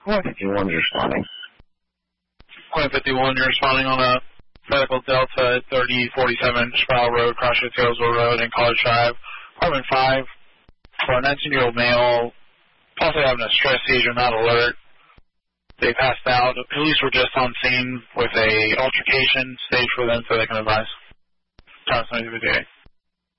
151 is responding. 151, you're responding on a medical Delta at 3047 Sproul Road, Crossroads Hillsville Road in College Drive, apartment 5, for a 19-year-old male, possibly having a stress seizure, not alert. They passed out. Police were just on scene with a altercation staged for them so they can advise. Thomas,